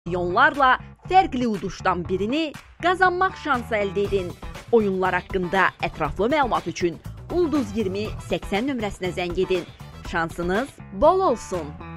Milyonlarla fərqli uduşdan birini qazanmaq şansı əldə edin. Oyunlar haqqında ətraflı məlumat üçün Ulduz 20 80 nömrəsinə zəng edin. Şansınız bol olsun.